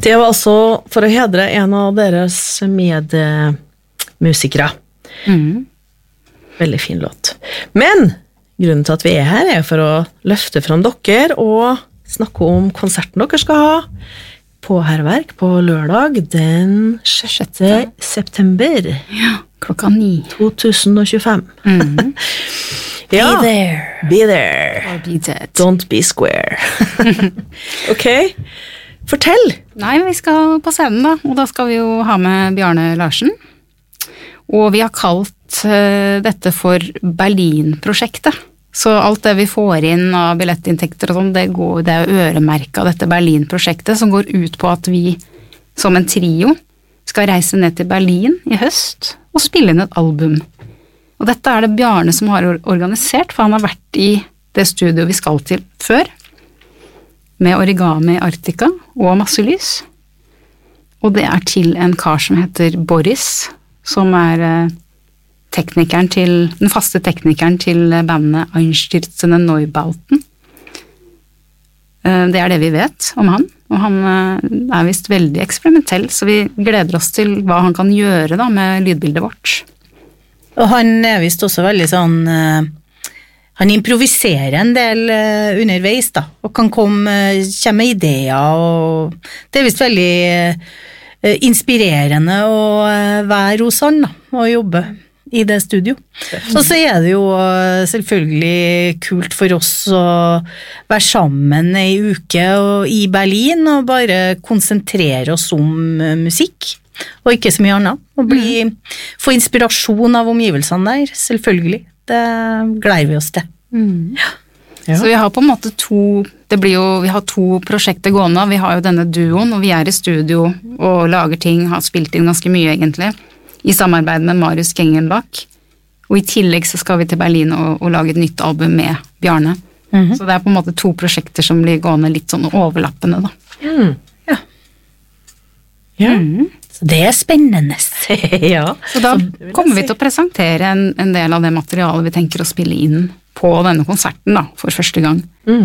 Det var altså for å hedre en av deres medmusikere. Veldig fin låt. Men grunnen til at vi her for å løfte fram dere og snakke om konserten dere skal ha på Hærverk på lørdag den 6. september. Ja, klokka 9. 2025. Ja, be there. Or be dead. Don't be square. Ok, fortell. Nei, vi skal på scenen da, og da skal vi jo ha med Bjarne Larsen. Og vi har kalt dette for Berlin-prosjektet. Så alt det vi får inn av billettinntekter og sånn, det er øremerket av dette Berlin-prosjektet, som går ut på at vi, som en trio, skal reise ned til Berlin i høst og spille inn et album. Og dette er det Bjarne som har organisert, for han har vært i det studio vi skal til før, med Origami Arctica og Masse Lys. Og det er til en kar som heter Boris, som er den faste teknikeren til bandet Einstürzende Neubauten. Det er det vi vet om han, og han er vist veldig eksperimentell, så vi gleder oss til hva han kan gjøre da med lydbildet vårt. Og han er vist også veldig sånn, han improviserer en del underveis da, og kan komme med ideer, og det er vist veldig inspirerende å være hos han da, og jobbe i det studio. Og så er det jo selvfølgelig kult for oss å være sammen en uke i Berlin og bare konsentrere oss om musikk, og ikke så mye annet. Og få inspirasjon av omgivelsene der, selvfølgelig. Det gleder vi oss til. Ja. Så vi har på en måte vi har 2 prosjekter gående. Vi har jo denne duoen, og vi er i studio og lager ting, har spilt inn ganske mye egentlig, i samarbeid med Marius Gengenbach, og i tillegg så skal vi til Berlin og lage et nytt album med Bjarne. Så det er på en måte 2 prosjekter som blir gående litt sånn overlappende da. Ja. Så det er spennende. Ja. Så da kommer vi til å presentere en del av det materialet vi tenker å spille inn på denne konserten da, for første gang.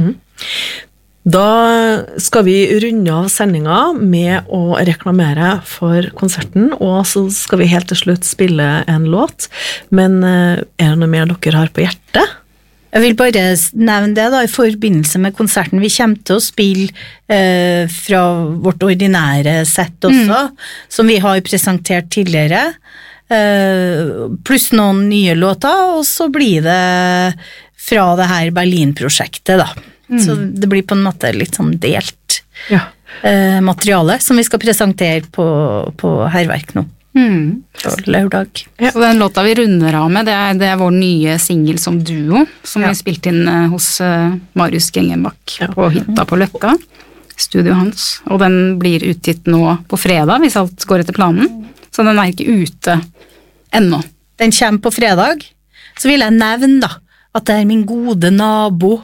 Da skal vi runde av sendingen med å reklamere for konserten, og så skal vi helt til slutt spille en låt. Men er det noe mer dere har på hjertet? Jeg vil bare nevne det da, i forbindelse med konserten. Vi kommer til å spille fra vårt ordinære sett også, som vi har presentert tidligere, pluss noen nye låter, og så blir det fra det her Berlin-prosjektet da. Så det blir på en måte litt sånn delt materiale som vi skal presentere på Hærverk nå. På lørdag. Ja. Så den låta vi runder av med, det er vår nye single som duo, som vi spilte inn hos Marius Gengenbach på hytta på Løkka, studio hans, og den blir utgitt nå på fredag, hvis alt går etter planen, så den er ikke ute ennå. Den kommer på fredag, så vil jeg nevne da, at det er min gode nabo,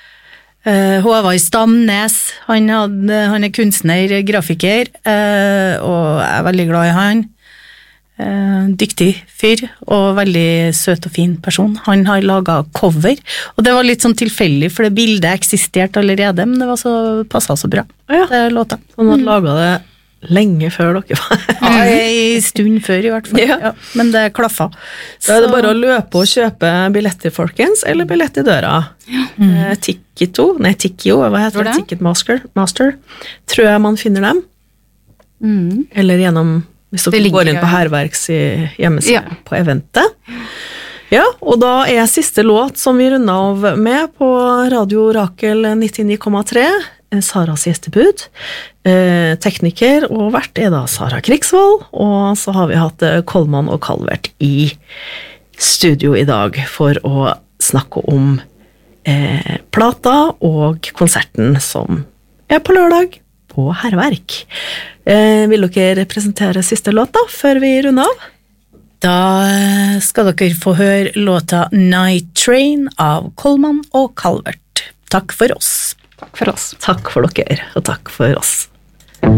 Håvard Stamnes. Han er kunstner, grafiker, og jeg er veldig glad i han. Dyktig fyr, og veldig søt og fin person. Han har laget cover, og det var litt sånn tilfeldig, for det bildet eksisterte allerede, men det passet så bra. Det låta. Han hadde laget det lenge før dere var. En stund før i hvert fall. Ja, men det klaffet. Så er det bare å løpe og kjøpe billetter, folkens, eller billett i døra. Tickito, hva heter det? Ticketmaster. Tror jeg man finner dem. Eller gjennom, hvis dere går inn på Hærverks hjemmeside på eventet. Ja, og da er siste låt som vi runder av med på Radio Rakel 99,3, Saras gjestebud. Tekniker og vert er da Sara Krigsvold, og så har vi hatt Kolman og Calvert i studio i dag for å snakke om plata og konserten som er på lørdag på Hærverk. Vil dere presentere siste låt da, før vi runder av? Da skal dere få høre låta Night Train av Kolman og Calvert. Takk for oss. Takk for oss. Takk for dere, og takk for oss.